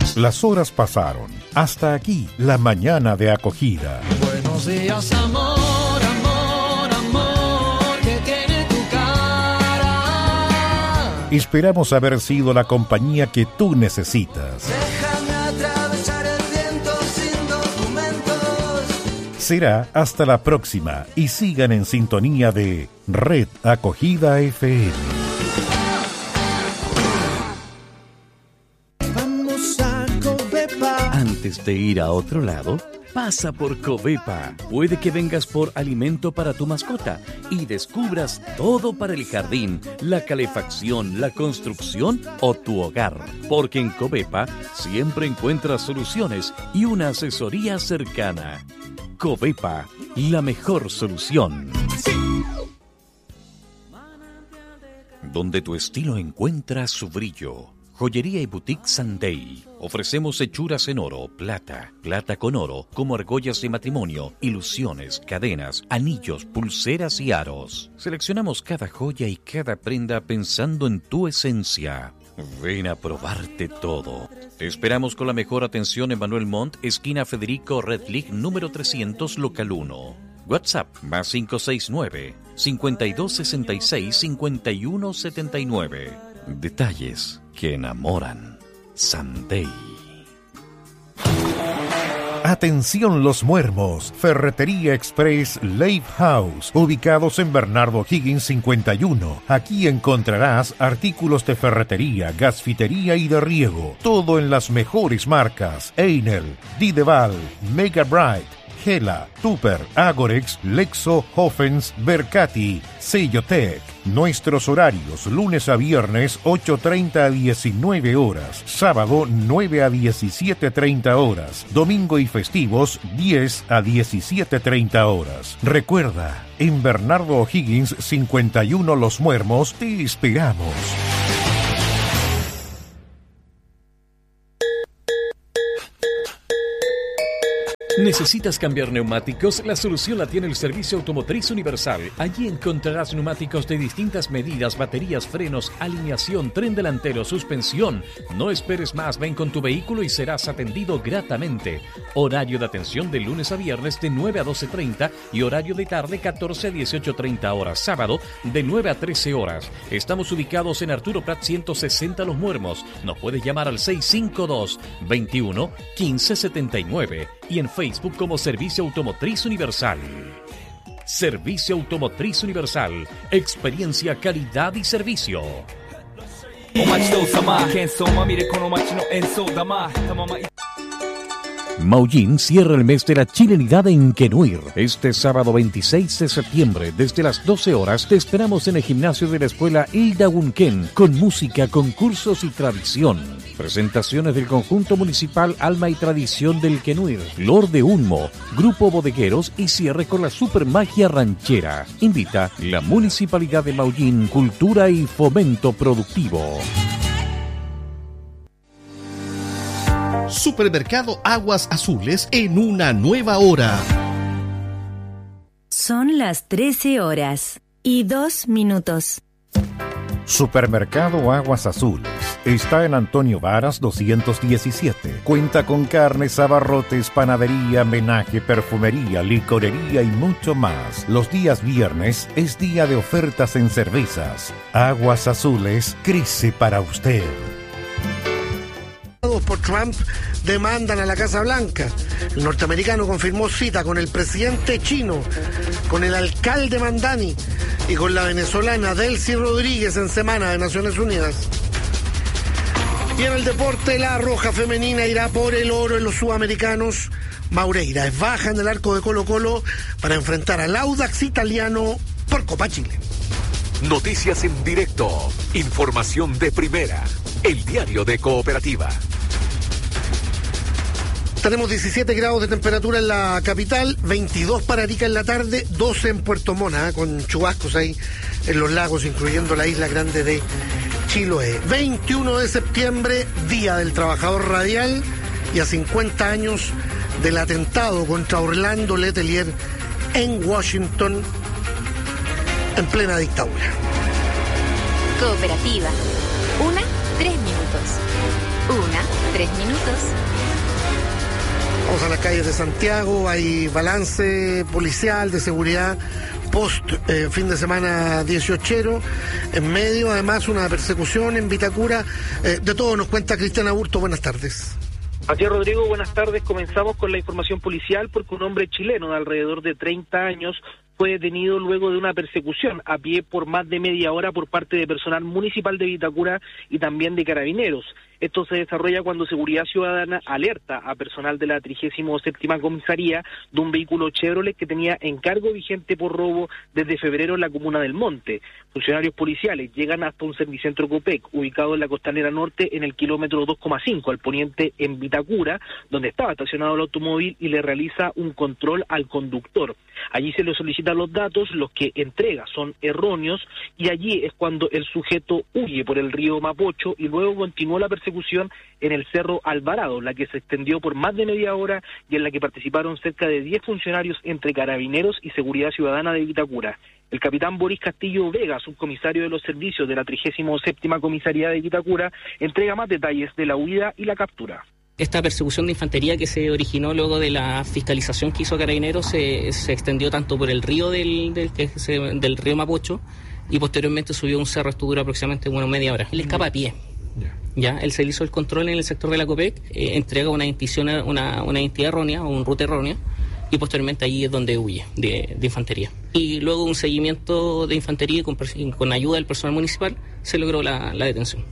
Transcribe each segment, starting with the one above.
Las horas pasaron. Hasta aquí la mañana de acogida. Buenos días, amor, amor, amor, que tiene tu cara. Esperamos haber sido la compañía que tú necesitas. Déjame atravesar el viento sin documentos. Será hasta la próxima y sigan en sintonía de Red Acogida FM. Antes de ir a otro lado, pasa por Covepa. Puede que vengas por alimento para tu mascota y descubras todo para el jardín, la calefacción, la construcción o tu hogar. Porque en Covepa siempre encuentras soluciones y una asesoría cercana. Covepa, la mejor solución. Sí. Donde tu estilo encuentra su brillo. Joyería y Boutique Sunday. Ofrecemos hechuras en oro, plata, plata con oro, como argollas de matrimonio, ilusiones, cadenas, anillos, pulseras y aros. Seleccionamos cada joya y cada prenda pensando en tu esencia. Ven a probarte todo. Te esperamos con la mejor atención en Manuel Montt, esquina Federico Redlich, número 300, local 1. WhatsApp más 569-5266-5179. Detalles que enamoran. Sunday. Atención los muermos, Ferretería Express Lake House, ubicados en Bernardo Higgins 51. Aquí encontrarás artículos de ferretería, gasfitería y de riego, todo en las mejores marcas: Einel, Dideval, Mega Bright, Gela, Tupper, Agorex, Lexo, Hoffens, Bercati, Sellotec. Nuestros horarios: lunes a viernes 8:30 a 19 horas, sábado 9 a 17:30 horas, domingo y festivos 10 a 17:30 horas. Recuerda, en Bernardo O'Higgins 51 Los Muermos te esperamos. ¿Necesitas cambiar neumáticos? La solución la tiene el Servicio Automotriz Universal. Allí encontrarás neumáticos de distintas medidas, baterías, frenos, alineación, tren delantero, suspensión. No esperes más, ven con tu vehículo y serás atendido gratamente. Horario de atención de lunes a viernes de 9 a 12:30 y horario de tarde 14 a 18:30 horas. Sábado de 9 a 13 horas. Estamos ubicados en Arturo Prat 160 Los Muermos. Nos puedes llamar al 652-21-1579 y en Facebook como Servicio Automotriz Universal. Servicio Automotriz Universal. Experiencia, calidad y servicio. Maullín cierra el mes de la chilenidad en Quenuir. Este sábado 26 de septiembre, desde las 12 horas, te esperamos en el gimnasio de la escuela Hilda Wunken, con música, concursos y tradición. Presentaciones del conjunto municipal Alma y Tradición del Quenuir, Flor de Unmo, Grupo Bodegueros y cierre con la Supermagia Ranchera. Invita la Municipalidad de Maullín, Cultura y Fomento Productivo. Supermercado Aguas Azules en una nueva hora. Son las 13 horas y 2 minutos. Supermercado Aguas Azules está en Antonio Varas 217. Cuenta con carnes, abarrotes, panadería, menaje, perfumería, licorería y mucho más. Los días viernes es día de ofertas en cervezas. Aguas Azules crece para usted. Por Trump demandan a la Casa Blanca. El norteamericano confirmó cita con el presidente chino, con el alcalde Mandani y con la venezolana Delcy Rodríguez en Semana de Naciones Unidas. Y en el deporte, la Roja femenina irá por el oro en los sudamericanos. Maureira es baja en el arco de Colo-Colo para enfrentar al Audax italiano por Copa Chile. Noticias en directo, información de primera, el diario de Cooperativa. Tenemos 17 grados de temperatura en la capital, 22 para Arica en la tarde, 12 en Puerto Montt, con chubascos ahí en los lagos, incluyendo la isla grande de Chiloé. 21 de septiembre, Día del Trabajador Radial, y a 50 años del atentado contra Orlando Letelier en Washington, en plena dictadura. Cooperativa. 1, 3 minutos. 1, 3 3 minutos. Vamos a las calles de Santiago, hay balance policial de seguridad post fin de semana 18ero, en medio además una persecución en Vitacura. De todo nos cuenta Cristian Aburto, buenas tardes. Así es, Rodrigo, buenas tardes. Comenzamos con la información policial porque un hombre chileno de alrededor de 30 años fue detenido luego de una persecución a pie por más de media hora por parte de personal municipal de Vitacura y también de carabineros. Esto se desarrolla cuando Seguridad Ciudadana alerta a personal de la 37ª Comisaría de un vehículo Chevrolet que tenía encargo vigente por robo desde febrero en la comuna del Monte. Funcionarios policiales llegan hasta un servicentro Copec, ubicado en la Costanera Norte en el kilómetro 2,5 al poniente en Vitacura, donde estaba estacionado el automóvil, y le realiza un control al conductor. Allí se le solicitan los datos, los que entrega son erróneos, y allí es cuando el sujeto huye por el río Mapocho y luego continuó la persecución en el Cerro Alvarado, la que se extendió por más de media hora y en la que participaron cerca de 10 funcionarios entre carabineros y Seguridad Ciudadana de Vitacura. El capitán Boris Castillo Vega, subcomisario de los servicios de la 37ª Comisaría de Vitacura, entrega más detalles de la huida y la captura. Esta persecución de infantería que se originó luego de la fiscalización que hizo Carabineros se extendió tanto por el río del río Mapocho y posteriormente subió un cerro. Esto duró aproximadamente media hora. Él escapa a pie. Ya, él se hizo el control en el sector de la Copec, entrega una identidad errónea o un ruta errónea, y posteriormente allí es donde huye de infantería. Y luego un seguimiento de infantería con ayuda del personal municipal se logró la detención.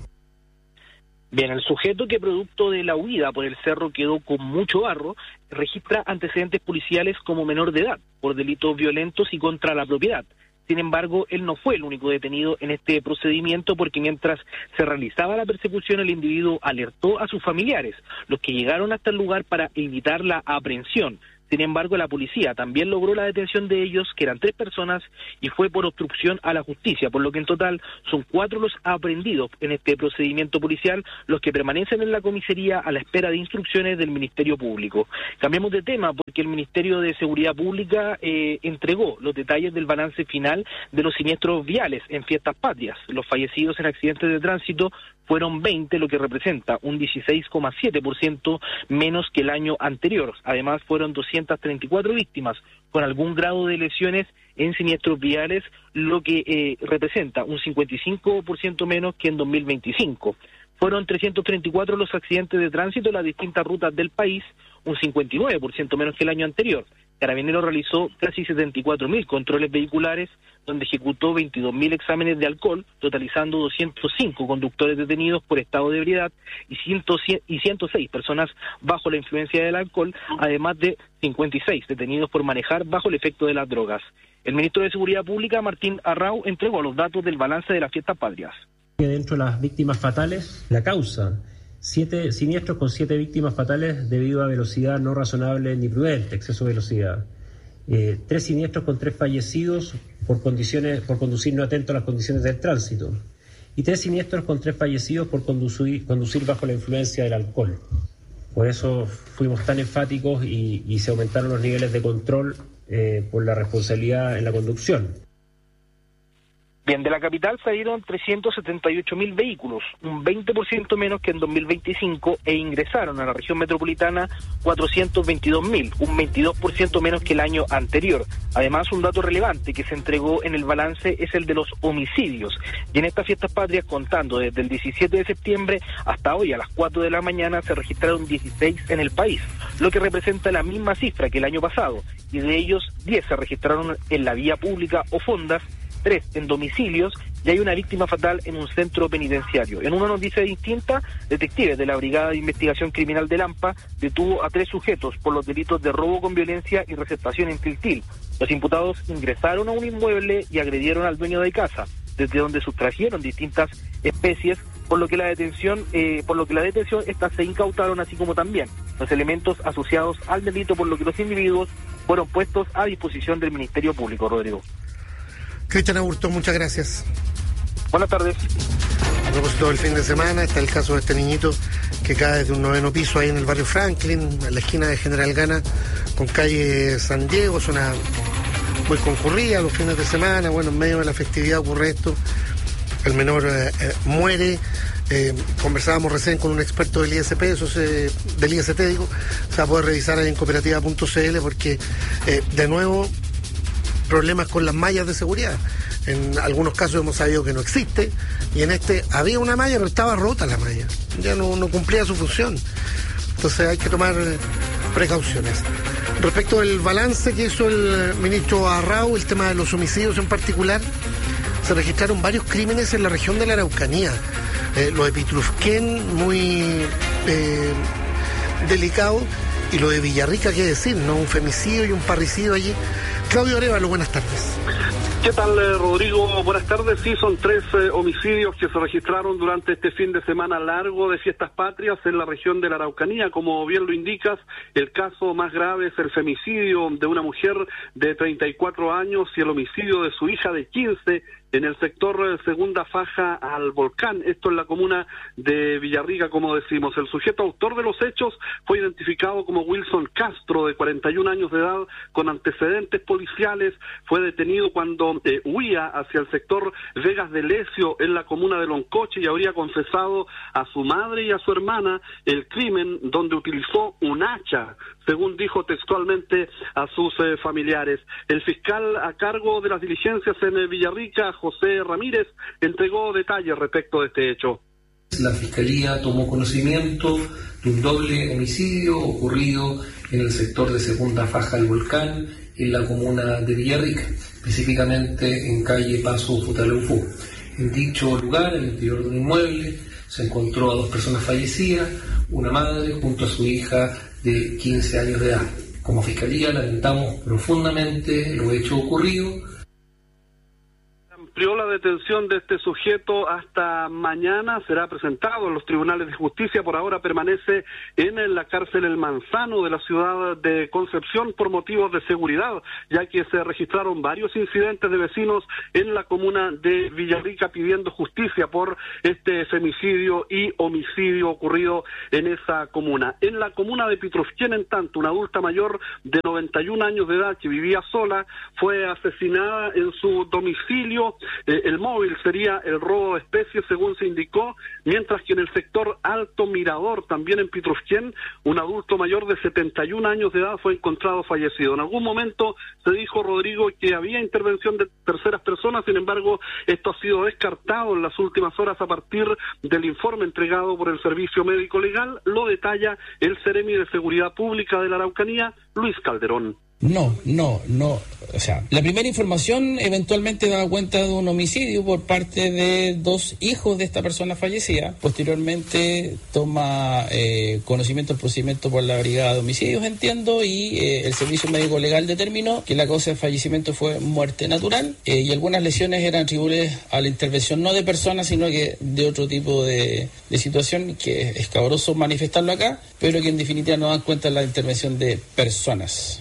Bien, el sujeto, que producto de la huida por el cerro quedó con mucho barro, registra antecedentes policiales como menor de edad por delitos violentos y contra la propiedad. Sin embargo, él no fue el único detenido en este procedimiento, porque mientras se realizaba la persecución, el individuo alertó a sus familiares, los que llegaron hasta el lugar para evitar la aprehensión. Sin embargo, la policía también logró la detención de ellos, que eran 3 personas, y fue por obstrucción a la justicia, por lo que en total son 4 los aprehendidos en este procedimiento policial, los que permanecen en la comisaría a la espera de instrucciones del Ministerio Público. Cambiamos de tema porque el Ministerio de Seguridad Pública entregó los detalles del balance final de los siniestros viales en Fiestas Patrias. Los fallecidos en accidentes de tránsito fueron 20, lo que representa un 16,7% menos que el año anterior. Además, fueron 234 víctimas con algún grado de lesiones en siniestros viales, lo que representa un 55% menos que en 2025. Fueron 334 los accidentes de tránsito en las distintas rutas del país, un 59% menos que el año anterior. Carabineros realizó casi 74.000 controles vehiculares, donde ejecutó 22.000 exámenes de alcohol, totalizando 205 conductores detenidos por estado de ebriedad y 106 personas bajo la influencia del alcohol, además de 56 detenidos por manejar bajo el efecto de las drogas. El ministro de Seguridad Pública, Martín Arrau, entregó los datos del balance de las Fiestas Patrias. Dentro de las víctimas fatales, la causa: 7 siniestros con 7 víctimas fatales debido a velocidad no razonable ni prudente, exceso de velocidad. 3 siniestros con 3 fallecidos por conducir no atento a las condiciones del tránsito. Y 3 siniestros con 3 fallecidos por conducir bajo la influencia del alcohol. Por eso fuimos tan enfáticos y se aumentaron los niveles de control por la responsabilidad en la conducción. Bien, de la capital salieron 378.000 vehículos, un 20% menos que en 2025, e ingresaron a la región metropolitana 422.000, un 22% menos que el año anterior. Además, un dato relevante que se entregó en el balance es el de los homicidios. Y en estas Fiestas Patrias, contando desde el 17 de septiembre hasta hoy a las 4 de la mañana, se registraron 16 en el país, lo que representa la misma cifra que el año pasado, y de ellos 10 se registraron en la vía pública o fondas, 3 en domicilios, y hay una víctima fatal en un centro penitenciario. En una noticia distinta, detectives de la Brigada de Investigación Criminal de Lampa detuvo a 3 sujetos por los delitos de robo con violencia y receptación en Tiltil. Los imputados ingresaron a un inmueble y agredieron al dueño de casa, desde donde sustrajeron distintas especies, por lo que la detención estas se incautaron, así como también los elementos asociados al delito, por lo que los individuos fueron puestos a disposición del Ministerio Público. Rodrigo. Cristian Aburto, muchas gracias. Buenas tardes. A propósito del fin de semana, está el caso de este niñito que cae desde un 9º piso ahí en el barrio Franklin, en la esquina de General Gana con calle San Diego, zona muy concurrida los fines de semana. Bueno, en medio de la festividad ocurre esto. El menor muere Conversábamos recién con un experto del ISP, del IST, se va a poder revisar ahí en cooperativa.cl porque, de nuevo, problemas con las mallas de seguridad. En algunos casos hemos sabido que no existe, y en este había una malla, pero estaba rota la malla, ya no cumplía su función. Entonces hay que tomar precauciones. Respecto del balance que hizo el ministro Arrau, el tema de los homicidios en particular, se registraron varios crímenes en la región de la Araucanía. Lo de Pitrufquén, muy delicado, y lo de Villarrica, qué decir, ¿no? Un femicidio y un parricidio allí. Claudio Arévalo, buenas tardes. ¿Qué tal, Rodrigo? Buenas tardes. Sí, son 3 homicidios que se registraron durante este fin de semana largo de Fiestas Patrias en la región de la Araucanía. Como bien lo indicas, el caso más grave es el femicidio de una mujer de 34 años y el homicidio de su hija de 15 en el sector Segunda Faja al Volcán, esto en la comuna de Villarrica, como decimos. El sujeto autor de los hechos fue identificado como Wilson Castro, de 41 años de edad, con antecedentes policiales. Fue detenido cuando huía hacia el sector Vegas de Lecio, en la comuna de Loncoche, y habría confesado a su madre y a su hermana el crimen, donde utilizó un hacha, según dijo textualmente a sus familiares. El fiscal a cargo de las diligencias en Villarrica, José Ramírez, entregó detalles respecto de este hecho. La Fiscalía tomó conocimiento de un doble homicidio ocurrido en el sector de Segunda Faja al Volcán, en la comuna de Villarrica, específicamente en calle Paso Futaleufú. En dicho lugar, en el interior de un inmueble, se encontró a 2 personas fallecidas, una madre junto a su hija de 15 años de edad. Como Fiscalía lamentamos profundamente los hechos ocurridos. Amplió la detención de este sujeto hasta mañana, será presentado en los tribunales de justicia. Por ahora permanece en la cárcel El Manzano de la ciudad de Concepción por motivos de seguridad, ya que se registraron varios incidentes de vecinos en la comuna de Villarrica pidiendo justicia por este femicidio y homicidio ocurrido en esa comuna. En la comuna de Pitrufquén, en tanto, una adulta mayor de 91 años de edad que vivía sola fue asesinada en su domicilio. El móvil sería el robo de especies, según se indicó, mientras que en el sector Alto Mirador, también en Pitrufquén, un adulto mayor de 71 años de edad fue encontrado fallecido. En algún momento se dijo, Rodrigo, que había intervención de terceras personas, sin embargo, esto ha sido descartado en las últimas horas a partir del informe entregado por el Servicio Médico Legal. Lo detalla el Seremi de Seguridad Pública de la Araucanía, Luis Calderón. No. O sea, la primera información eventualmente daba cuenta de un homicidio por parte de 2 hijos de esta persona fallecida. Posteriormente toma conocimiento del procedimiento por la Brigada de Homicidios, entiendo, y el Servicio Médico Legal determinó que la causa de fallecimiento fue muerte natural y algunas lesiones eran atribuibles a la intervención no de personas, sino que de otro tipo de situación que es escabroso manifestarlo acá, pero que en definitiva no dan cuenta de la intervención de personas.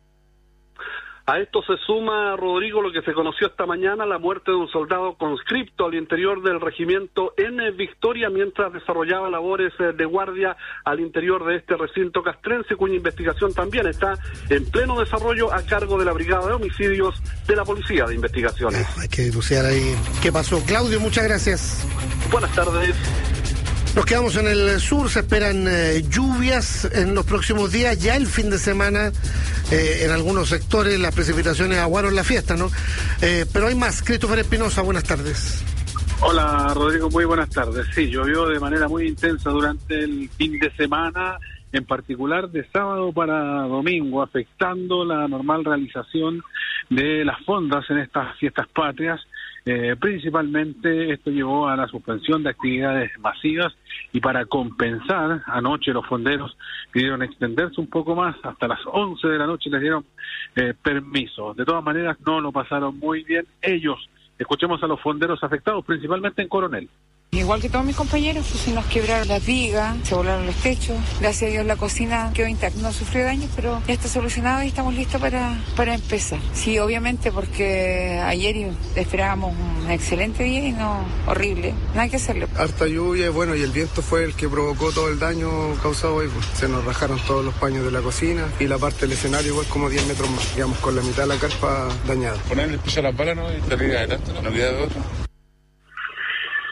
A esto se suma, Rodrigo, lo que se conoció esta mañana, la muerte de un soldado conscripto al interior del regimiento en Victoria mientras desarrollaba labores de guardia al interior de este recinto castrense, cuya investigación también está en pleno desarrollo a cargo de la Brigada de Homicidios de la Policía de Investigaciones. Hay que dilucidar ahí qué pasó. Claudio, muchas gracias. Buenas tardes. Nos quedamos en el sur, se esperan lluvias en los próximos días, ya el fin de semana en algunos sectores las precipitaciones aguaron la fiesta, ¿no? Pero hay más. Christopher Espinosa, buenas tardes. Hola Rodrigo, muy buenas tardes. Sí, llovió de manera muy intensa durante el fin de semana, en particular de sábado para domingo, afectando la normal realización de las fondas en estas fiestas patrias. Principalmente esto llevó a la suspensión de actividades masivas y para compensar, anoche los fonderos pidieron extenderse un poco más, hasta las 11 de la noche les dieron permiso. De todas maneras no lo pasaron muy bien ellos. Escuchemos a los fonderos afectados, principalmente en Coronel. Igual que todos mis compañeros, pues se nos quebraron las vigas, se volaron los techos. Gracias a Dios la cocina quedó intacta, no sufrió daños, pero ya está solucionado y estamos listos para empezar. Sí, obviamente, porque ayer esperábamos un excelente día y no, horrible, no hay que hacerlo. Harta lluvia, bueno, y el viento fue el que provocó todo el daño causado hoy. Pues. Se nos rajaron todos los paños de la cocina y la parte del escenario igual como 10 metros más, digamos, con la mitad de la carpa dañada. Poner el piso a las balas, ¿no? Y salir adelante, ¿no? La vida de otro.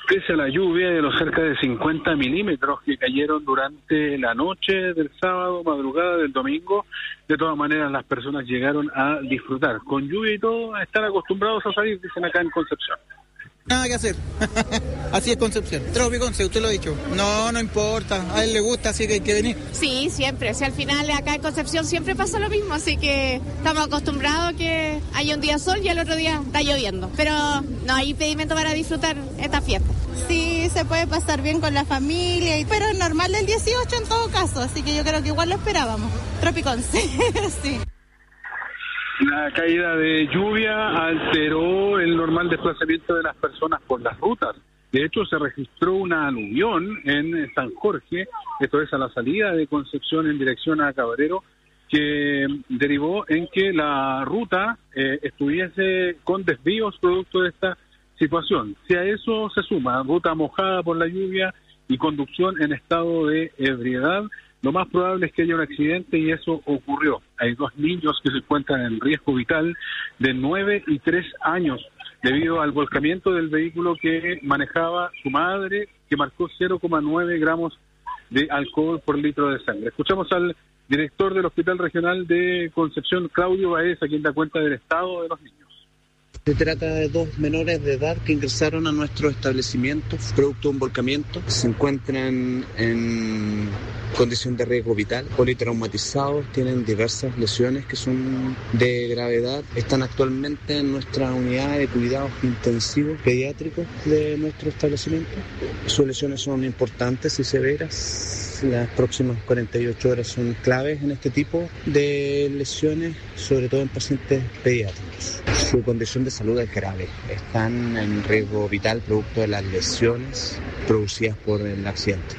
Pese a la lluvia de los cerca de 50 milímetros que cayeron durante la noche del sábado, madrugada del domingo, de todas maneras las personas llegaron a disfrutar. Con lluvia y todo, a estar acostumbrados a salir, dicen acá en Concepción. Nada que hacer. Así es Concepción. Tropiconce, usted lo ha dicho. No importa. A él le gusta, así que hay que venir. Sí, siempre. O sea, al final acá en Concepción siempre pasa lo mismo, así que estamos acostumbrados a que haya un día sol y al otro día está lloviendo. Pero no hay impedimento para disfrutar esta fiesta. Sí, se puede pasar bien con la familia, pero es normal del 18 en todo caso, así que yo creo que igual lo esperábamos. Tropiconce, sí. La caída de lluvia alteró el normal desplazamiento de las personas por las rutas. De hecho, se registró una aluvión en San Jorge, esto es a la salida de Concepción en dirección a Cabrero, que derivó en que la ruta estuviese con desvíos producto de esta situación. Si a eso se suma ruta mojada por la lluvia y conducción en estado de ebriedad, lo más probable es que haya un accidente y eso ocurrió. Hay 2 niños que se encuentran en riesgo vital de 9 y 3 años debido al volcamiento del vehículo que manejaba su madre, que marcó 0,9 gramos de alcohol por litro de sangre. Escuchamos al director del Hospital Regional de Concepción, Claudio Baeza, quien da cuenta del estado de los niños. Se trata de 2 menores de edad que ingresaron a nuestro establecimiento producto de un volcamiento. Se encuentran en condición de riesgo vital, politraumatizados, tienen diversas lesiones que son de gravedad. Están actualmente en nuestra unidad de cuidados intensivos pediátricos de nuestro establecimiento. Sus lesiones son importantes y severas. Las próximas 48 horas son claves en este tipo de lesiones, sobre todo en pacientes pediátricos. Su condición de salud es grave. Están en riesgo vital producto de las lesiones producidas por el accidente.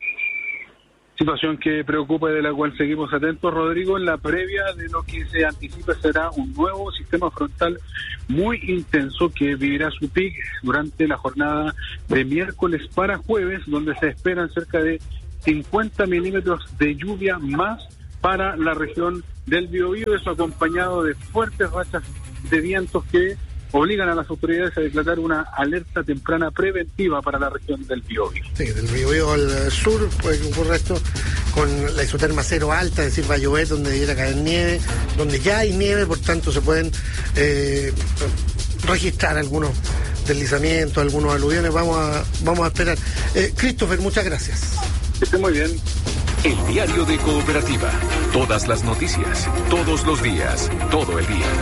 Situación que preocupa y de la cual seguimos atentos, Rodrigo, en la previa de lo que se anticipa será un nuevo sistema frontal muy intenso que vivirá su pic durante la jornada de miércoles para jueves, donde se esperan cerca de 50 milímetros de lluvia más para la región del Biobío, eso acompañado de fuertes rachas de vientos que obligan a las autoridades a declarar una alerta temprana preventiva para la región del Biobío. Sí, del Biobío al sur puede ocurrir esto con la isoterma cero alta, es decir, va a llover donde debiera caer nieve, donde ya hay nieve, por tanto se pueden registrar algunos deslizamientos, algunos aluviones. Vamos a esperar. Christopher, muchas gracias. Que esté muy bien. El diario de Cooperativa. Todas las noticias, todos los días, todo el día.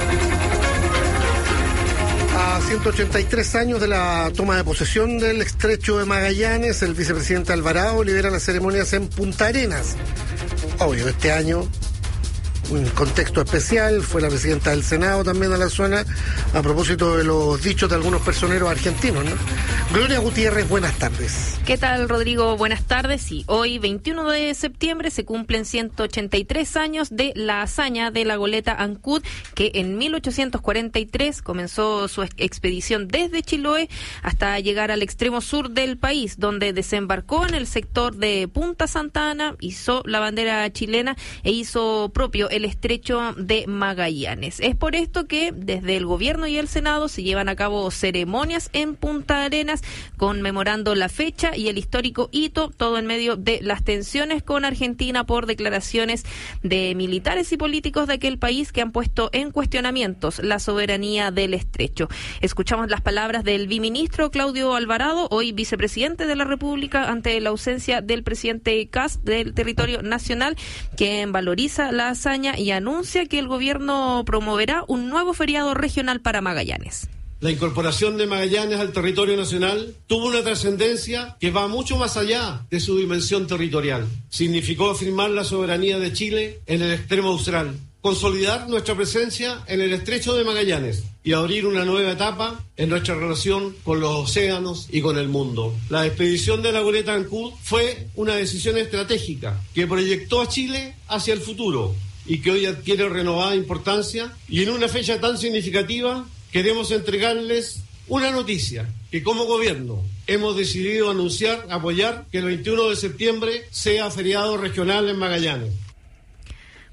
A 183 años de la toma de posesión del estrecho de Magallanes, el vicepresidente Alvarado lidera las ceremonias en Punta Arenas. Obvio, este año un contexto especial, fue la presidenta del Senado también a la zona, a propósito de los dichos de algunos personeros argentinos, ¿no? Gloria Gutiérrez, buenas tardes. ¿Qué tal, Rodrigo? Buenas tardes. Sí, hoy, 21 de septiembre, se cumplen 183 años de la hazaña de la goleta Ancud, que en 1843 comenzó su expedición desde Chiloé hasta llegar al extremo sur del país, donde desembarcó en el sector de Punta Santa Ana, izó la bandera chilena e hizo propio el estrecho de Magallanes. Es por esto que desde el gobierno y el Senado se llevan a cabo ceremonias en Punta Arenas conmemorando la fecha y el histórico hito, todo en medio de las tensiones con Argentina por declaraciones de militares y políticos de aquel país que han puesto en cuestionamientos la soberanía del estrecho. Escuchamos las palabras del biministro Claudio Alvarado, hoy vicepresidente de la República, ante la ausencia del presidente Kast del territorio nacional, quien valoriza la hazaña y anuncia que el gobierno promoverá un nuevo feriado regional para Magallanes. La incorporación de Magallanes al territorio nacional tuvo una trascendencia que va mucho más allá de su dimensión territorial. Significó afirmar la soberanía de Chile en el extremo austral, consolidar nuestra presencia en el estrecho de Magallanes y abrir una nueva etapa en nuestra relación con los océanos y con el mundo. La expedición de la goleta Ancud fue una decisión estratégica que proyectó a Chile hacia el futuro y que hoy adquiere renovada importancia, y en una fecha tan significativa queremos entregarles una noticia que como gobierno hemos decidido apoyar que el 21 de septiembre sea feriado regional en Magallanes.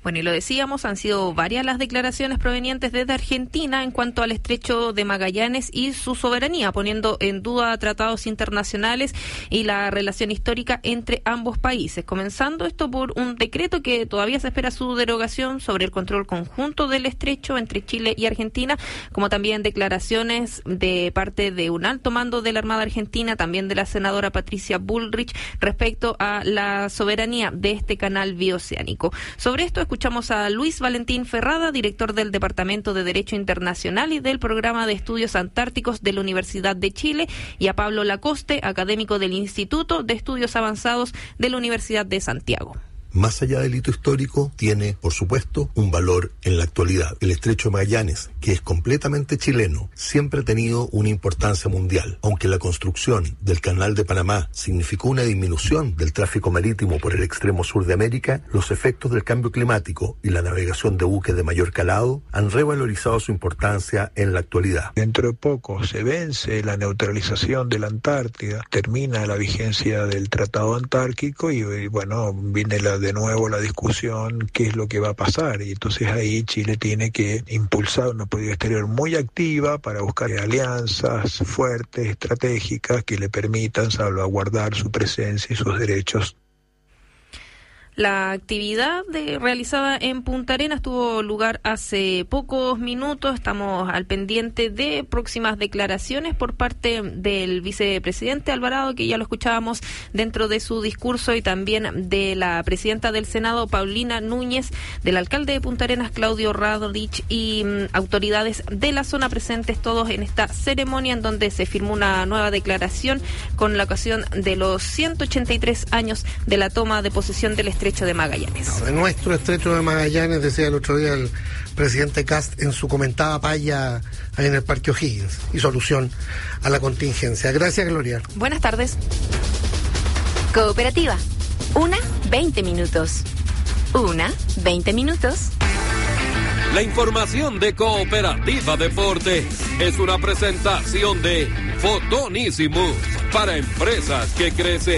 Bueno, y lo decíamos, han sido varias las declaraciones provenientes desde Argentina en cuanto al estrecho de Magallanes y su soberanía, poniendo en duda tratados internacionales y la relación histórica entre ambos países. Comenzando esto por un decreto que todavía se espera su derogación sobre el control conjunto del estrecho entre Chile y Argentina, como también declaraciones de parte de un alto mando de la Armada Argentina, también de la senadora Patricia Bullrich, respecto a la soberanía de este canal bioceánico. Sobre esto escuchamos a Luis Valentín Ferrada, director del Departamento de Derecho Internacional y del Programa de Estudios Antárticos de la Universidad de Chile, y a Pablo Lacoste, académico del Instituto de Estudios Avanzados de la Universidad de Santiago. Más allá del hito histórico, tiene, por supuesto, un valor en la actualidad. El estrecho de Magallanes, que es completamente chileno, siempre ha tenido una importancia mundial. Aunque la construcción del Canal de Panamá significó una disminución del tráfico marítimo por el extremo sur de América, los efectos del cambio climático y la navegación de buques de mayor calado han revalorizado su importancia en la actualidad. Dentro de poco se vence la neutralización de la Antártida, termina la vigencia del Tratado Antártico y bueno, viene de nuevo la discusión qué es lo que va a pasar, y entonces ahí Chile tiene que impulsar una política exterior muy activa para buscar alianzas fuertes, estratégicas, que le permitan salvaguardar su presencia y sus derechos. La actividad realizada en Punta Arenas tuvo lugar hace pocos minutos. Estamos al pendiente de próximas declaraciones por parte del vicepresidente Alvarado, que ya lo escuchábamos dentro de su discurso, y también de la presidenta del Senado, Paulina Núñez, del alcalde de Punta Arenas, Claudio Radlich, y autoridades de la zona presentes todos en esta ceremonia en donde se firmó una nueva declaración con la ocasión de los 183 años de la toma de posesión del estrecho de Magallanes. De nuestro estrecho de Magallanes, decía el otro día el presidente Kast en su comentada palla ahí en el Parque O'Higgins, y solución a la contingencia. Gracias, Gloria. Buenas tardes. Cooperativa. 20 minutos. 20 minutos. La información de Cooperativa Deporte es una presentación de Fotonísimos para empresas que crecen.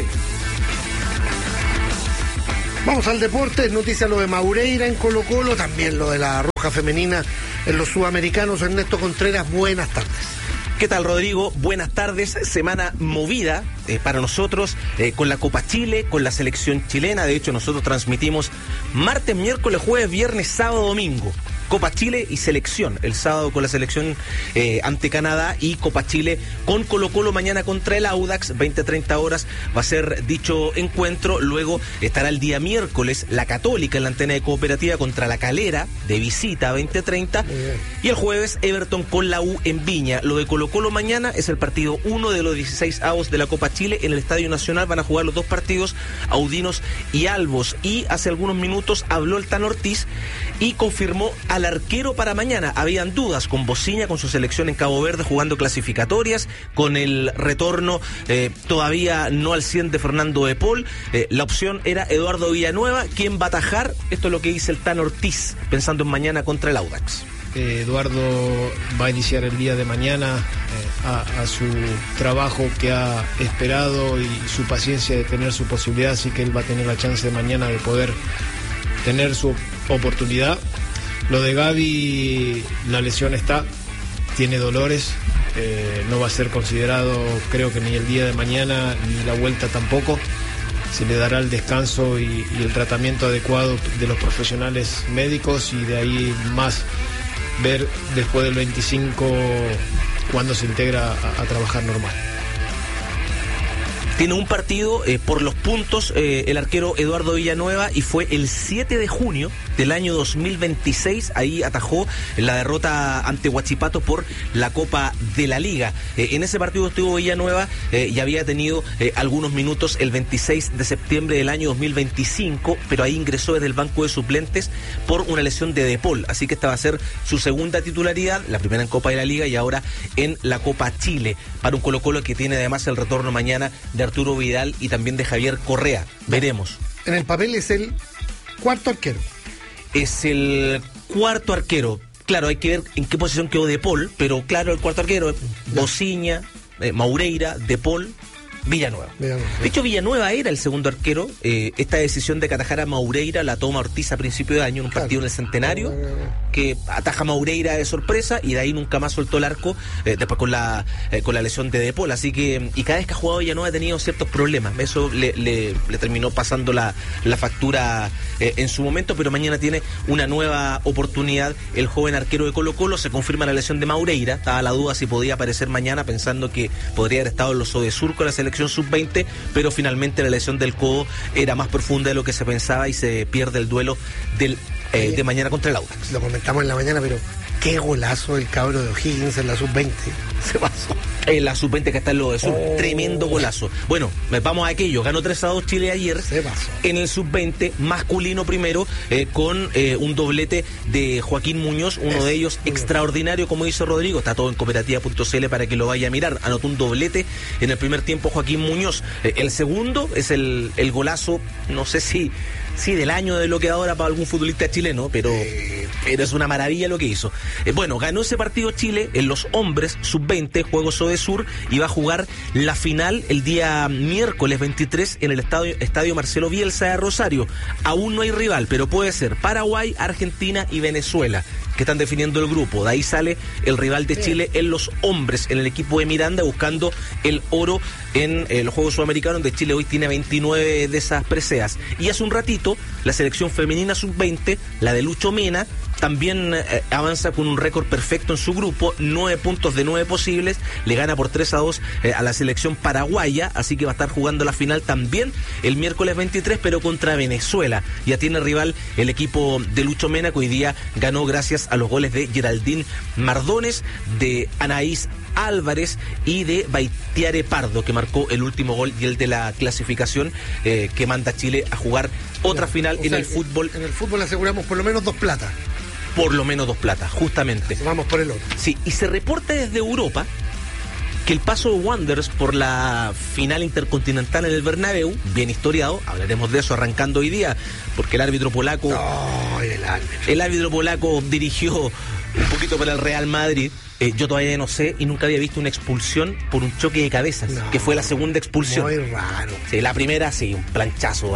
Vamos al deporte, noticia lo de Maureira en Colo-Colo, también lo de la Roja Femenina en los Sudamericanos. Ernesto Contreras, buenas tardes. ¿Qué tal, Rodrigo? Buenas tardes. Semana movida para nosotros con la Copa Chile, con la selección chilena. De hecho, nosotros transmitimos martes, miércoles, jueves, viernes, sábado, domingo. Copa Chile y selección, el sábado con la selección ante Canadá, y Copa Chile con Colo-Colo mañana contra el Audax, 20-30 horas va a ser dicho encuentro. Luego estará el día miércoles la Católica en la antena de Cooperativa contra la Calera, de visita, 20-30, y el jueves Everton con la U en Viña. Lo de Colo-Colo mañana es el partido 1 de los 16avos de la Copa Chile en el Estadio Nacional. Van a jugar los dos partidos, Audinos y Albos, y hace algunos minutos habló el Tan Ortiz y confirmó al arquero para mañana. Habían dudas con Bociña, con su selección en Cabo Verde jugando clasificatorias, con el retorno todavía no al 100 de Fernando de Paul. La opción era Eduardo Villanueva, quien va a atajar. Esto es lo que dice el Tan Ortiz, pensando en mañana contra el Audax. Eduardo va a iniciar el día de mañana a su trabajo que ha esperado y su paciencia de tener su posibilidad, así que él va a tener la chance de mañana de poder tener su oportunidad. Lo de Gaby, la lesión está, tiene dolores, no va a ser considerado, creo que ni el día de mañana ni la vuelta tampoco. Se le dará el descanso y el tratamiento adecuado de los profesionales médicos, y de ahí más ver después del 25 cuándo se integra a trabajar normal. Tiene un partido por los puntos el arquero Eduardo Villanueva, y fue el 7 de junio del año 2026. Ahí atajó la derrota ante Huachipato por la Copa de la Liga. En ese partido estuvo Villanueva y había tenido algunos minutos el 26 de septiembre del año 2025, pero ahí ingresó desde el banco de suplentes por una lesión de De Paul. Así que esta va a ser su segunda titularidad, la primera en Copa de la Liga y ahora en la Copa Chile, para un Colo-Colo que tiene además el retorno mañana de Arturo Vidal y también de Javier Correa. Veremos. En el papel es el cuarto arquero. Es el cuarto arquero. Claro, hay que ver en qué posición quedó De Paul, pero claro, el cuarto arquero, Bociña, Maureira, De Paul, Villanueva. De hecho, Villanueva era el segundo arquero. Esta decisión de que atajara a Maureira la toma Ortiz a principio de año en un partido en el Centenario, que ataja a Maureira de sorpresa y de ahí nunca más soltó el arco, después con la lesión de Depol. Así que, y cada vez que ha jugado Villanueva ha tenido ciertos problemas. Eso le terminó pasando la factura en su momento, pero mañana tiene una nueva oportunidad el joven arquero de Colo-Colo. Se confirma la lesión de Maureira. Estaba la duda si podía aparecer mañana, pensando que podría haber estado en los Odesur con la selección sub-20, pero finalmente la lesión del codo era más profunda de lo que se pensaba y se pierde el duelo de mañana contra el Audax. Lo comentamos en la mañana, pero qué golazo el cabro de O'Higgins en la sub-20. Se pasó. En la sub-20 que está en lo de sur, tremendo golazo. Bueno, vamos a aquello. Ganó 3-2 Chile ayer. Se pasó. En el sub-20, masculino primero, con un doblete de Joaquín Muñoz, uno de ellos extraordinario, como dice Rodrigo. Está todo en cooperativa.cl para que lo vaya a mirar. Anotó un doblete en el primer tiempo Joaquín Muñoz. El segundo es el golazo, no sé si del año de lo que ahora para algún futbolista chileno, pero es una maravilla lo que hizo. Bueno, ganó ese partido Chile en los hombres sub-20, Juegos Odesur, y va a jugar la final el día miércoles 23 en el estadio Marcelo Bielsa de Rosario. Aún no hay rival, pero puede ser Paraguay, Argentina y Venezuela, que están definiendo el grupo. De ahí sale el rival de Chile en los hombres, en el equipo de Miranda, buscando el oro en los Juegos Sudamericanos, donde Chile hoy tiene 29 de esas preseas. Y hace un ratito, la selección femenina sub-20, la de Lucho Mena, también avanza con un récord perfecto en su grupo, 9 puntos de 9 posibles, le gana por 3-2 a la selección paraguaya, así que va a estar jugando la final también el miércoles 23, pero contra Venezuela. Ya tiene rival el equipo de Lucho Mena, que hoy día ganó gracias a los goles de Geraldine Mardones, de Anaís Álvarez y de Baitiare Pardo, que marcó el último gol y el de la clasificación que manda a Chile a jugar otra final en el fútbol. En el fútbol aseguramos por lo menos 2 platas. Por lo menos 2 platas, justamente. Vamos por el otro. Sí, y se reporta desde Europa que el paso de Wanderers por la final intercontinental en el Bernabéu, bien historiado, hablaremos de eso arrancando hoy día, porque el árbitro polaco... El árbitro polaco dirigió un poquito para el Real Madrid. Yo todavía no sé y nunca había visto una expulsión por un choque de cabezas, que fue la segunda expulsión. Muy raro. Sí, la primera, sí, un planchazo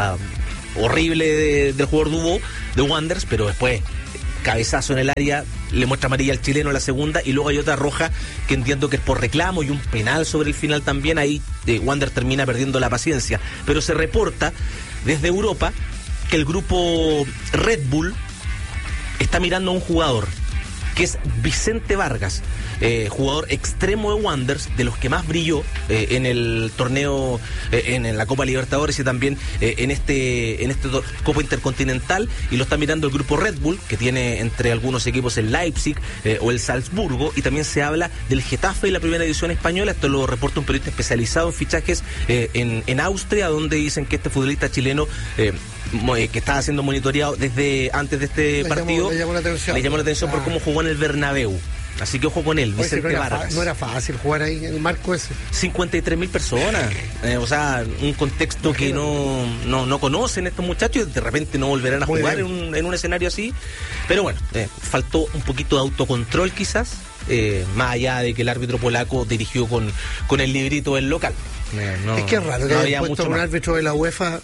horrible del jugador Dubó, de Wanderers, pero después cabezazo en el área, le muestra amarilla al chileno la segunda, y luego hay otra roja que entiendo que es por reclamo y un penal sobre el final también. Ahí Wanderers termina perdiendo la paciencia, pero se reporta desde Europa que el grupo Red Bull está mirando a un jugador que es Vicente Vargas, jugador extremo de Wanderers, de los que más brilló en el torneo, en la Copa Libertadores y también en este Copa Intercontinental, y lo está mirando el grupo Red Bull, que tiene entre algunos equipos el Leipzig o el Salzburgo, y también se habla del Getafe y la primera división española. Esto lo reporta un periodista especializado en fichajes en Austria, donde dicen que este futbolista chileno que estaba siendo monitoreado desde antes de este partido, le llamó la atención por cómo jugó en el Bernabéu. Así que ojo con él, Vicente Vargas. No era fácil jugar ahí en el marco ese. 53.000 personas. O sea, un contexto que no conocen estos muchachos, y de repente no volverán a jugar en un escenario así. Pero bueno, faltó un poquito de autocontrol quizás, más allá de que el árbitro polaco dirigió con el librito del local. Es que es raro que haya puesto un árbitro de la UEFA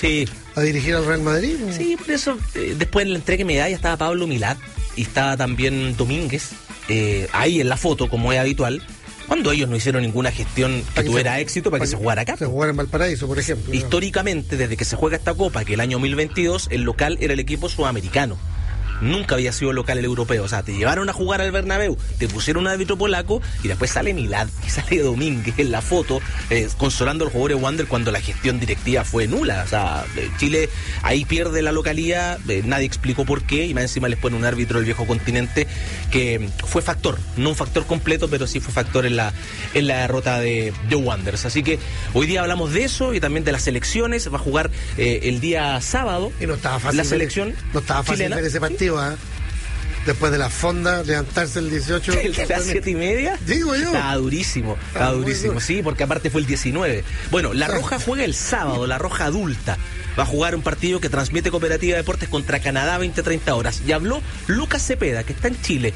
a dirigir al Real Madrid. Sí, por eso después en la entrega de medalla estaba Pablo Milad y estaba también Domínguez, ahí en la foto, como es habitual, cuando ellos no hicieron ninguna gestión que tuviera éxito para que se jugara acá. Se jugara en Valparaíso, por ejemplo. Históricamente, desde que se juega esta Copa, que el año 2022, el local era el equipo sudamericano. Nunca había sido local el europeo. O sea, te llevaron a jugar al Bernabéu, te pusieron un árbitro polaco, y después sale Milad y sale Domínguez en la foto, consolando al jugador de Wander cuando la gestión directiva fue nula. O sea, Chile ahí pierde la localía, nadie explicó por qué, y más encima les pone un árbitro del viejo continente que fue factor, no un factor completo, pero sí fue factor en la derrota de Wanderers. Así que hoy día hablamos de eso y también de las selecciones. Va a jugar el día sábado. Y no estaba fácil la selección chilena. Ver ese partido. Después de la fonda, levantarse el 18. ¿El de las 7:30? Digo yo. Estaba durísimo, sí, porque aparte fue el 19. Bueno, la Roja juega el sábado, la Roja adulta. Va a jugar un partido que transmite Cooperativa Deportes contra Canadá 20-30 horas. Y habló Lucas Cepeda, que está en Chile.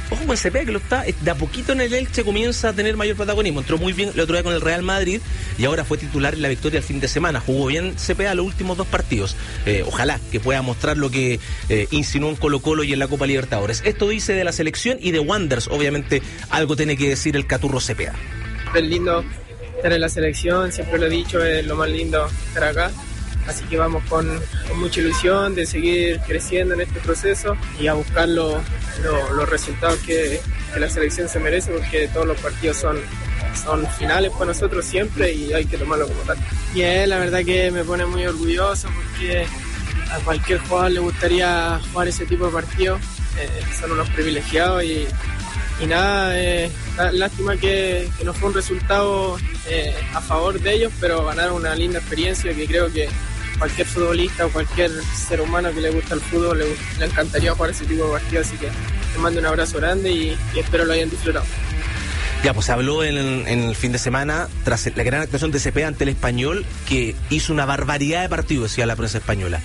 ojo con Cepeda, que lo está de a poquito en el Elche, comienza a tener mayor protagonismo. Entró muy bien el otro día con el Real Madrid y ahora fue titular en la victoria el fin de semana. Jugó bien Cepeda los últimos 2 partidos. Ojalá que pueda mostrar lo que insinuó en Colo-Colo y en la Copa Libertadores. Esto dice de la selección y de Wanderers, obviamente algo tiene que decir el Caturro Cepeda. Es lindo estar en la selección, siempre lo he dicho, es lo más lindo estar acá. Así que vamos con mucha ilusión de seguir creciendo en este proceso y a buscar los resultados que la selección se merece, porque todos los partidos son finales para nosotros siempre y hay que tomarlo como tal. Y la verdad que me pone muy orgulloso, porque a cualquier jugador le gustaría jugar ese tipo de partidos. Son unos privilegiados y nada, lástima que no fue un resultado a favor de ellos, pero ganaron una linda experiencia que creo que cualquier futbolista o cualquier ser humano que le gusta el fútbol le encantaría jugar ese tipo de partidos, así que te mando un abrazo grande y espero lo hayan disfrutado. Ya, pues se habló en el fin de semana, tras la gran actuación de Cepeda ante el Español, que hizo una barbaridad de partidos, decía la prensa española.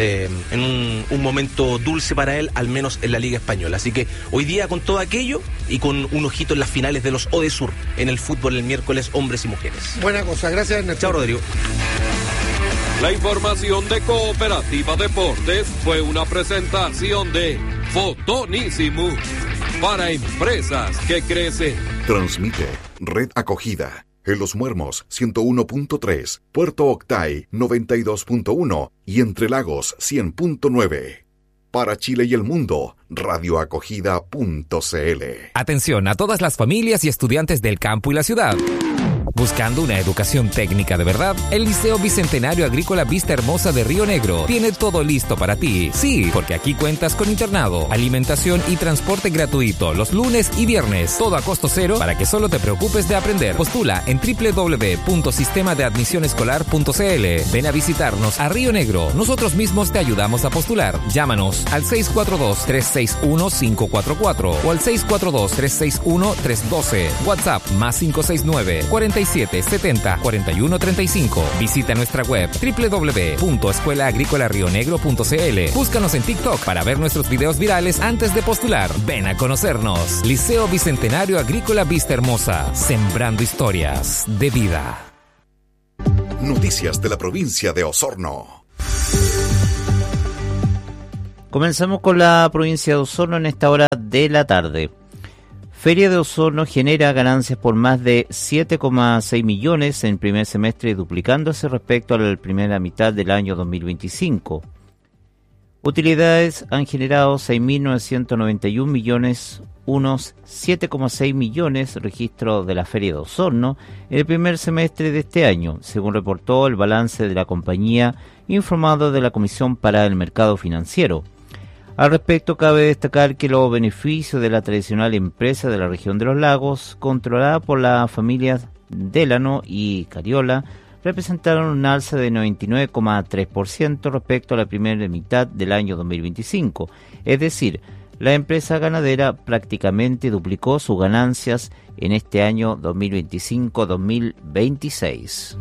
En un momento dulce para él, al menos en la Liga Española. Así que hoy día, con todo aquello y con un ojito en las finales de los Odesur en el fútbol el miércoles, hombres y mujeres. Buena cosa, gracias, Ernesto. Chao, Rodrigo. La información de Cooperativa Deportes fue una presentación de Fotonísimos para empresas que crecen. Transmite Red Acogida en Los Muermos 101.3, Puerto Octay 92.1 y Entre Lagos 100.9. Para Chile y el mundo, radioacogida.cl. Atención a todas las familias y estudiantes del campo y la ciudad. Buscando una educación técnica de verdad, el Liceo Bicentenario Agrícola Vista Hermosa de Río Negro tiene todo listo para ti. Sí, porque aquí cuentas con internado, alimentación y transporte gratuito los lunes y viernes, todo a costo cero para que solo te preocupes de aprender. Postula en www.sistemadeadmisionescolar.cl. Ven a visitarnos a Río Negro. Nosotros mismos te ayudamos a postular. Llámanos al 642-361-544 o al 642-361-312. WhatsApp más 569 47 70 41 35. Visita nuestra web www.escuelaagricolarionegro.cl. Búscanos en TikTok para ver nuestros videos virales antes de postular. Ven a conocernos. Liceo Bicentenario Agrícola Vista Hermosa, sembrando historias de vida. Noticias de la provincia de Osorno. Comenzamos con la provincia de Osorno en esta hora de la tarde. Feria de Osorno genera ganancias por más de 7,6 millones en primer semestre, duplicándose respecto a la primera mitad del año 2025. Utilidades han generado 6.991 millones, unos 7,6 millones registro de la Feria de Osorno en el primer semestre de este año, según reportó el balance de la compañía informado de la Comisión para el Mercado Financiero. Al respecto, cabe destacar que los beneficios de la tradicional empresa de la región de los lagos, controlada por las familias Delano y Cariola, representaron un alza de 99,3% respecto a la primera mitad del año 2025. Es decir, la empresa ganadera prácticamente duplicó sus ganancias en este año 2025-2026.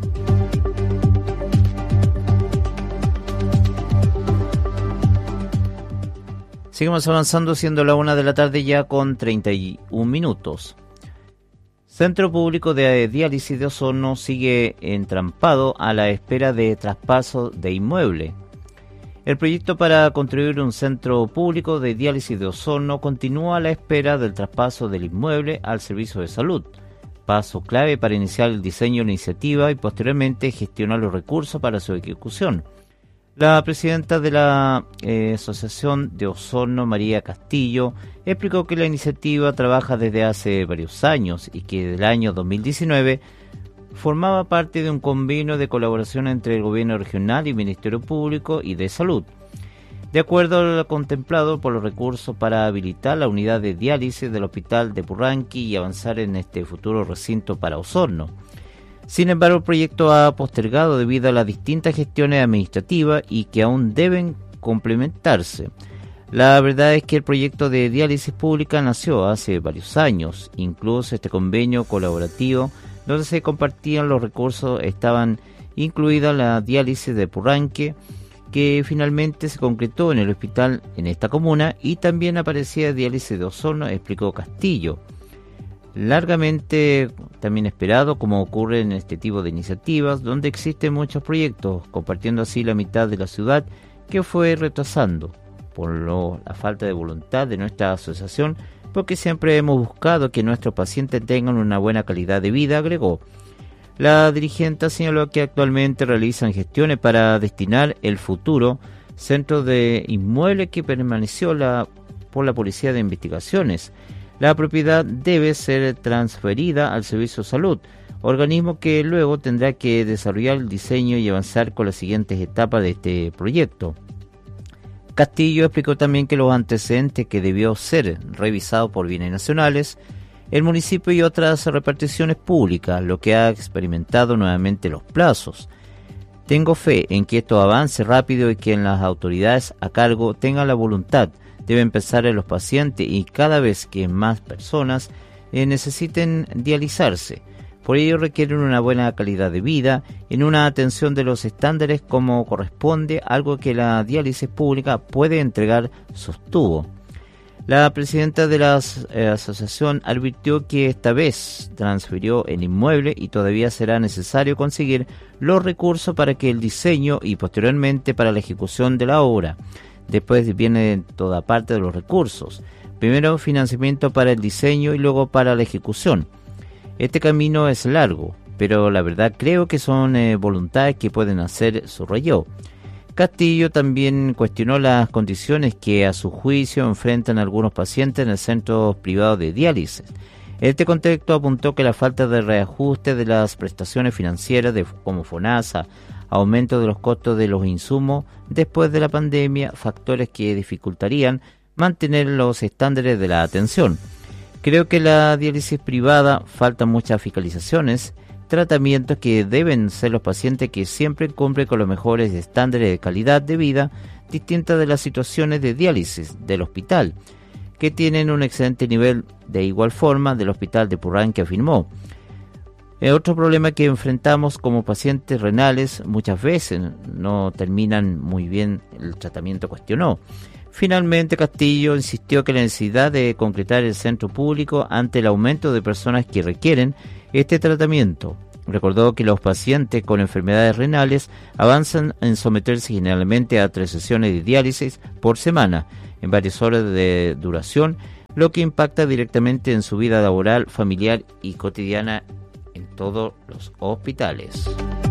Seguimos avanzando, siendo la 1 de la tarde ya con 31 minutos. Centro Público de Diálisis de Osorno sigue entrampado a la espera de traspaso de inmueble. El proyecto para construir un centro público de diálisis de Osorno continúa a la espera del traspaso del inmueble al Servicio de Salud, paso clave para iniciar el diseño de la iniciativa y posteriormente gestionar los recursos para su ejecución. La presidenta de la Asociación de Osorno, María Castillo, explicó que la iniciativa trabaja desde hace varios años y que desde el año 2019 formaba parte de un convenio de colaboración entre el Gobierno Regional y el Ministerio Público y de Salud, de acuerdo a lo contemplado por los recursos para habilitar la unidad de diálisis del Hospital de Purranqui y avanzar en este futuro recinto para Osorno. Sin embargo, el proyecto ha postergado debido a las distintas gestiones administrativas y que aún deben complementarse. La verdad es que el proyecto de diálisis pública nació hace varios años. Incluso este convenio colaborativo, donde se compartían los recursos, estaban incluidas la diálisis de Purranque, que finalmente se concretó en el hospital en esta comuna y también aparecía diálisis de Osorno, explicó Castillo. Largamente también esperado, como ocurre en este tipo de iniciativas, donde existen muchos proyectos, compartiendo así la mitad de la ciudad que fue retrasando por la falta de voluntad de nuestra asociación, porque siempre hemos buscado que nuestros pacientes tengan una buena calidad de vida, agregó. La dirigente señaló que actualmente realizan gestiones para destinar el futuro centro de inmueble que permaneció por la Policía de Investigaciones. La propiedad debe ser transferida al Servicio de Salud, organismo que luego tendrá que desarrollar el diseño y avanzar con las siguientes etapas de este proyecto. Castillo explicó también que los antecedentes que debió ser revisados por bienes nacionales, el municipio y otras reparticiones públicas, lo que ha experimentado nuevamente los plazos. Tengo fe en que esto avance rápido y que las autoridades a cargo tengan la voluntad. Deben pensar en los pacientes y cada vez que más personas necesiten dializarse. Por ello requieren una buena calidad de vida, en una atención de los estándares como corresponde, algo que la diálisis pública puede entregar, sostuvo. La presidenta de la asociación advirtió que esta vez transfirió el inmueble y todavía será necesario conseguir los recursos para que el diseño y posteriormente para la ejecución de la obra. Después viene de toda parte de los recursos. Primero financiamiento para el diseño y luego para la ejecución. Este camino es largo, pero la verdad creo que son voluntades que pueden hacer, subrayó. Castillo también cuestionó las condiciones que a su juicio enfrentan algunos pacientes en el centro privado de diálisis. En este contexto apuntó que la falta de reajuste de las prestaciones financieras como FONASA, aumento de los costos de los insumos después de la pandemia, factores que dificultarían mantener los estándares de la atención. Creo que la diálisis privada faltan muchas fiscalizaciones, tratamientos que deben ser los pacientes que siempre cumplen con los mejores estándares de calidad de vida, distintas de las situaciones de diálisis del hospital, que tienen un excelente nivel de igual forma del hospital de Purrán, que afirmó. Otro problema que enfrentamos como pacientes renales, muchas veces no terminan muy bien el tratamiento, cuestionó. Finalmente, Castillo insistió que la necesidad de concretar el centro público ante el aumento de personas que requieren este tratamiento. Recordó que los pacientes con enfermedades renales avanzan en someterse generalmente a 3 sesiones de diálisis por semana, en varias horas de duración, lo que impacta directamente en su vida laboral, familiar y cotidiana en todos los hospitales.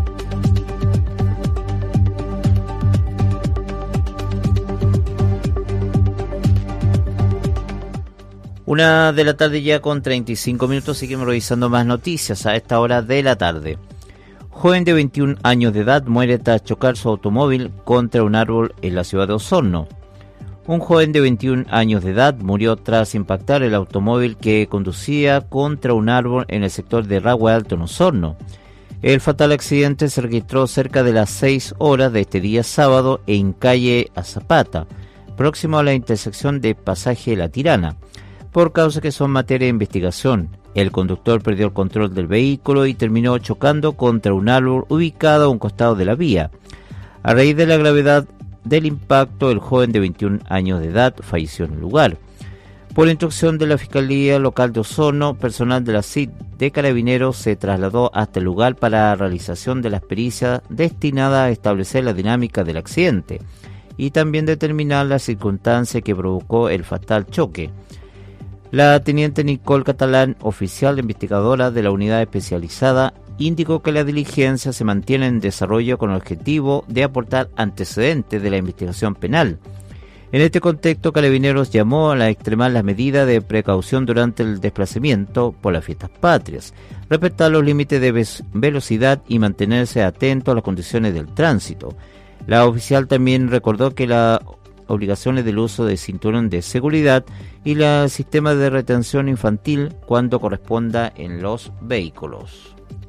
Una de la tarde ya con 35 minutos, seguimos revisando más noticias a esta hora de la tarde. Joven de 21 años de edad muere tras chocar su automóvil contra un árbol en la ciudad de Osorno. Un joven de 21 años de edad murió tras impactar el automóvil que conducía contra un árbol en el sector de Ragüe Alto, en Osorno. El fatal accidente se registró cerca de las 6 horas de este día sábado en calle Azapata, próximo a la intersección de Pasaje La Tirana. Por causas que son materia de investigación, el conductor perdió el control del vehículo y terminó chocando contra un árbol ubicado a un costado de la vía. A raíz de la gravedad del impacto, el joven de 21 años de edad falleció en el lugar. Por instrucción de la Fiscalía Local de Osorno, personal de la CID de Carabineros se trasladó hasta el lugar para la realización de las pericias destinadas a establecer la dinámica del accidente y también determinar la circunstancia que provocó el fatal choque. La teniente Nicole Catalán, oficial investigadora de la unidad especializada, indicó que la diligencia se mantiene en desarrollo con el objetivo de aportar antecedentes de la investigación penal. En este contexto, Carabineros llamó a extremar las medidas de precaución durante el desplazamiento por las fiestas patrias, respetar los límites de velocidad y mantenerse atento a las condiciones del tránsito. La oficial también recordó que las obligaciones del uso de cinturón de seguridad y el sistema de retención infantil cuando corresponda en los vehículos.